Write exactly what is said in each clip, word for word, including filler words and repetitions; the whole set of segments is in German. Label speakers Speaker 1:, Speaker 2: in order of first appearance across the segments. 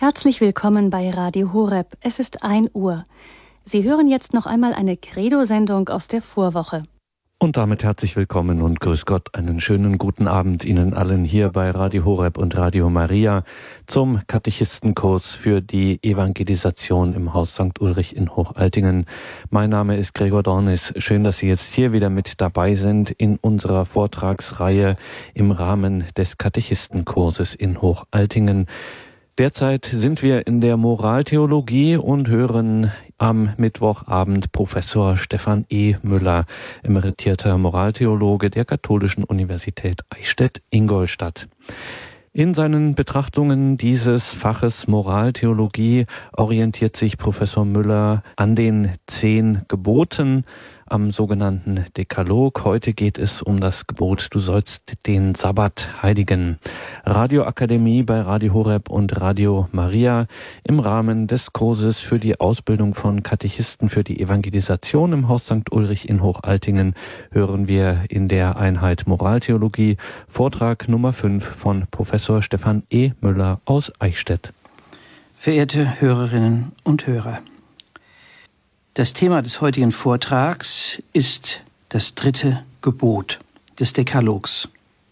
Speaker 1: Herzlich willkommen bei Radio Horeb. Es ist ein Uhr. Sie hören jetzt noch einmal eine Credo-Sendung aus der Vorwoche.
Speaker 2: Und damit herzlich willkommen und grüß Gott, einen schönen guten Abend Ihnen allen hier bei Radio Horeb und Radio Maria zum Katechistenkurs für die Evangelisation im Haus Sankt Ulrich in Hochaltingen. Mein Name ist Gregor Dornis. Schön, dass Sie jetzt hier wieder mit dabei sind in unserer Vortragsreihe im Rahmen des Katechistenkurses in Hochaltingen. Derzeit sind wir in der Moraltheologie und hören am Mittwochabend Professor Stefan E. Müller, emeritierter Moraltheologe der Katholischen Universität Eichstätt-Ingolstadt. In seinen Betrachtungen dieses Faches Moraltheologie orientiert sich Professor Müller an den zehn Geboten, am sogenannten Dekalog. Heute geht es um das Gebot, du sollst den Sabbat heiligen. Radioakademie bei Radio Horeb und Radio Maria im Rahmen des Kurses für die Ausbildung von Katechisten für die Evangelisation im Haus Sankt Ulrich in Hochaltingen hören wir in der Einheit Moraltheologie Vortrag Nummer fünf von Professor Stefan E. Müller aus Eichstätt.
Speaker 3: Verehrte Hörerinnen und Hörer, das Thema des heutigen Vortrags ist das dritte Gebot des Dekalogs.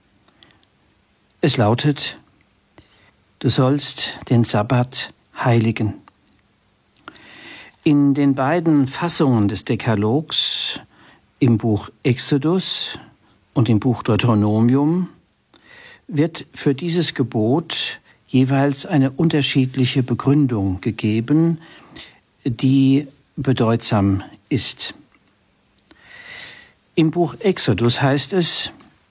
Speaker 3: Es lautet, du sollst den Sabbat heiligen. In den beiden Fassungen des Dekalogs, im Buch Exodus und im Buch Deuteronomium, wird für dieses Gebot jeweils eine unterschiedliche Begründung gegeben, die bedeutsam ist. Im Buch Exodus heißt es,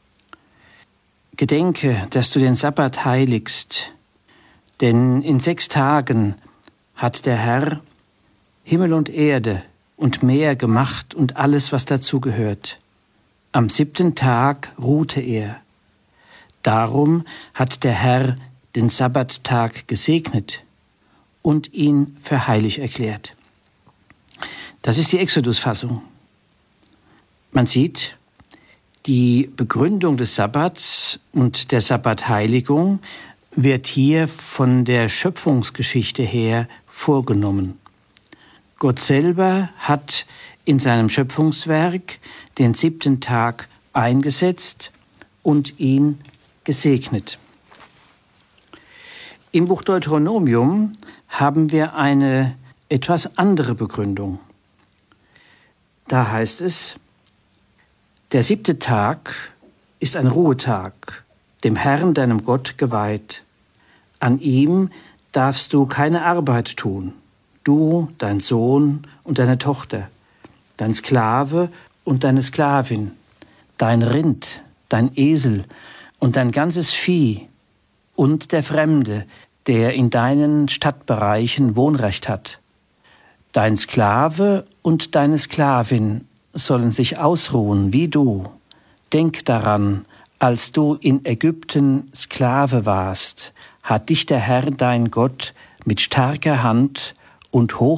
Speaker 3: gedenke, dass du den Sabbat heiligst, denn in sechs Tagen hat der Herr Himmel und Erde und Meer gemacht und alles, was dazu gehört. Am siebten Tag ruhte er. Darum hat der Herr den Sabbattag gesegnet und ihn für heilig erklärt. Das ist die Exodus-Fassung. Man sieht, die Begründung des Sabbats und der Sabbatheiligung wird hier von der Schöpfungsgeschichte her vorgenommen. Gott selber hat in seinem Schöpfungswerk den siebten Tag eingesetzt und ihn gesegnet. Im Buch Deuteronomium haben wir eine etwas andere Begründung. Da heißt es, der siebte Tag ist ein Ruhetag, dem Herrn, deinem Gott, geweiht. An ihm darfst du keine Arbeit tun, du, dein Sohn und deine Tochter, dein Sklave und deine Sklavin, dein Rind, dein Esel und dein ganzes Vieh und der Fremde, der in deinen Stadtbereichen Wohnrecht hat. Dein Sklave und deine Sklavin sollen sich ausruhen wie du. Denk daran, als du in Ägypten Sklave warst, hat dich der Herr dein Gott mit starker Hand und hoch